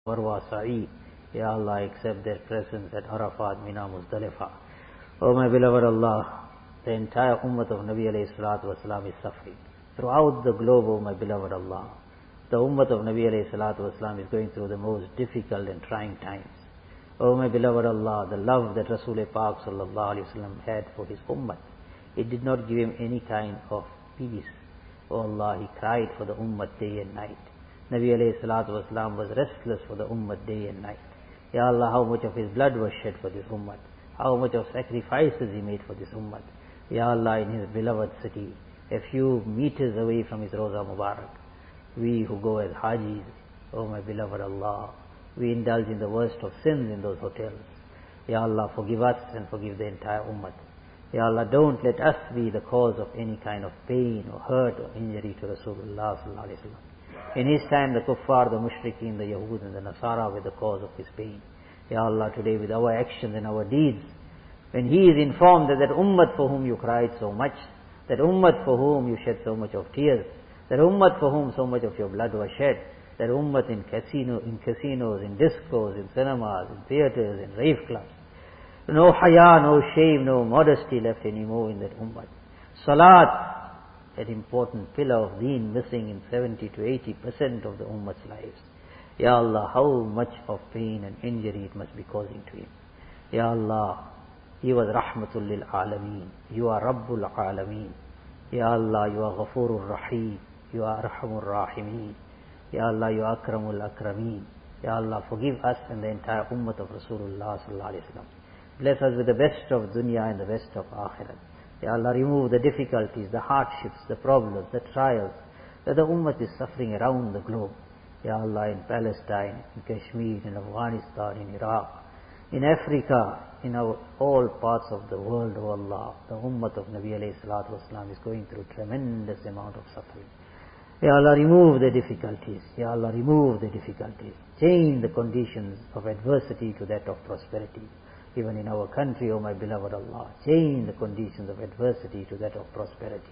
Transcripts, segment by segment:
Marwa Sa'i. Ya Allah, accept their presence at Arafat, Mina, Muzdalifah. Oh my beloved Allah, the entire ummah of Nabi alayhi salatu wasalam is suffering. Throughout the globe, oh my beloved Allah, the ummah of Nabi alayhi salatu wasalam is going through the most difficult and trying times. Oh my beloved Allah, the love that Rasul Pak sallallahu alayhi wasallam had for his ummah, it did not give him any kind of peace. Oh Allah, he cried for the ummah day and night. Nabi alayhi salatu wasalam was restless for the ummah day and night. Ya Allah, how much of his blood was shed for this ummah. How much of sacrifices he made for this ummah. Ya Allah, in his beloved city, a few meters away from his Roza Mubarak, we who go as Hajis, oh my beloved Allah, we indulge in the worst of sins in those hotels. Ya Allah, forgive us and forgive the entire ummah. Ya Allah, don't let us be the cause of any kind of pain or hurt or injury to Rasulullah sallallahu alaihi wasallam. In his time, the kuffar, the mushrikeen, the Yahud and the Nasara were the cause of his pain. Ya Allah, today with our actions and our deeds, when he is informed that that ummah for whom you cried so much, that ummah for whom you shed so much of tears, that ummah for whom so much of your blood was shed, that ummah in casinos, in discos, in cinemas, in theaters, in rave clubs, no haya, no shame, no modesty left anymore in that ummah. Salat, that important pillar of deen, missing in 70 to 80% of the ummah's lives. Ya Allah, how much of pain and injury it must be causing to him. Ya Allah, he was Rahmatul lil Alameen. You are Rabbul Alameen. Ya Allah, you are Ghafurur Rahim. You are Arhamur Rahimeen. Ya Allah, you are Akramul Akrameen. Ya Allah, forgive us and the entire ummah of Rasulullah sallallahu alaihi wasallam. Bless us with the best of dunya and the best of akhirat. Ya Allah, remove the difficulties, the hardships, the problems, the trials that the ummah is suffering around the globe. Ya Allah, in Palestine, in Kashmir, in Afghanistan, in Iraq, in Africa, in all parts of the world, O Allah, the ummah of Nabi alayhi salatu wasalam is going through tremendous amount of suffering. Ya Allah, remove the difficulties. Ya Allah, remove the difficulties. Change the conditions of adversity to that of prosperity. Even in our country, O my beloved Allah, change the conditions of adversity to that of prosperity.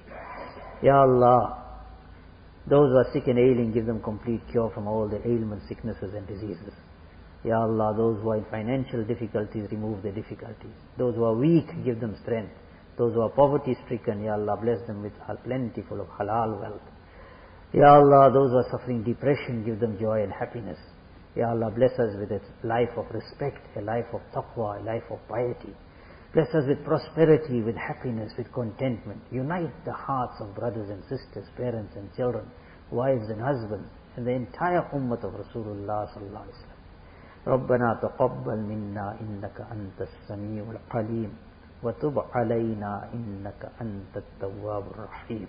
Ya Allah, those who are sick and ailing, give them complete cure from all the ailments, sicknesses and diseases. Ya Allah, those who are in financial difficulties, remove the difficulties. Those who are weak, give them strength. Those who are poverty-stricken, Ya Allah, bless them with plentiful of halal wealth. Ya Allah, those who are suffering depression, give them joy and happiness. Ya Allah, bless us with a life of respect, a life of taqwa, a life of piety. Bless us with prosperity, with happiness, with contentment. Unite the hearts of brothers and sisters, parents and children, wives and husbands, and the entire ummah of Rasulullah sallallahu alaihi wasallam. ربنا تقبل منا إنك أنت السميع العليم وتب علينا إنك أنت التواب الرحيم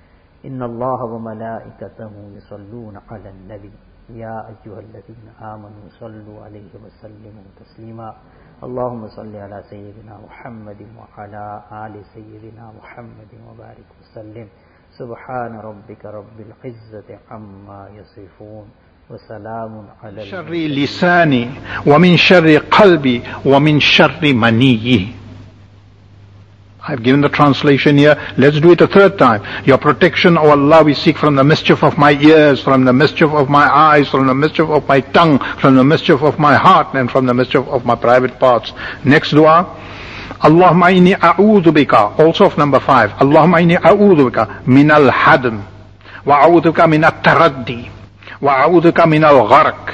إن الله وملائكته يصلون على النبي يا أيها الذين آمنوا صلوا عليه وسلموا تسليما اللهم صل على سيدنا محمد وعلى آل سيدنا محمد وبارك وسلم سبحان ربك رب العزة عما يصفون وسلام على شر لساني ومن شر قلبي ومن شر مني. I've given the translation here. Let's do it a third time. Your protection, O Allah, we seek from the mischief of my ears, from the mischief of my eyes, from the mischief of my tongue, from the mischief of my heart, and from the mischief of my private parts. Next dua. Allahumma inni a'udhu bika. Also of number 5. Allahumma inni a'udhu bika min al-hadm. Wa a'udhu bika min al-taraddi. Wa a'udhu bika min al-gharq.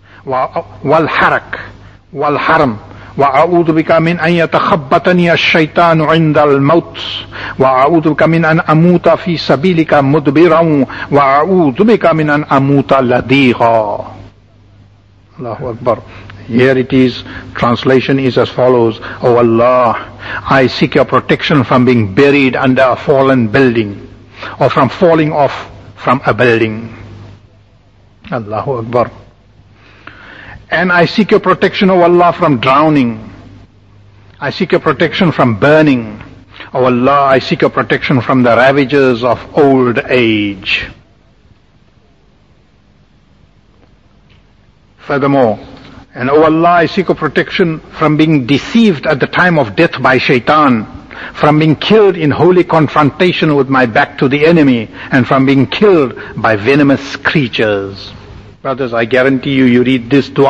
Wal-harak. Wal-haram. وأعوذ بك من أن يتخبطني الشيطان عند الموت وأعوذ بك من أن أموت في سبيلك مدبرا وأعوذ بك من أن أموت لديغا. Allahu Akbar. Here it is, translation is as follows. O Allah, I seek your protection from being buried under a fallen building or from falling off from a building. Allahu Akbar. And I seek your protection, O Allah, from drowning. I seek your protection from burning. O Allah, I seek your protection from the ravages of old age. Furthermore, and O Allah, I seek your protection from being deceived at the time of death by shaitan, from being killed in holy confrontation with my back to the enemy, and from being killed by venomous creatures. Brothers, I guarantee you, you read this dua